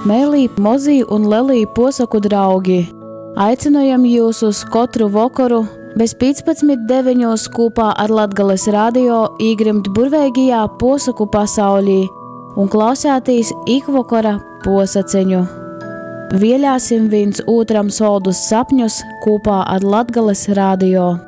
Mēlī, mozī un lelī posaku draugi. Aicinojam jūs uz katru vakaru bez 15:9 kopā ar Latgales radio īgrimt burveigajā posaku pasaulī un klausētīs ikvakara posaceņu. Vielāsim viens otram soldus sapņus kopā ar Latgales radio.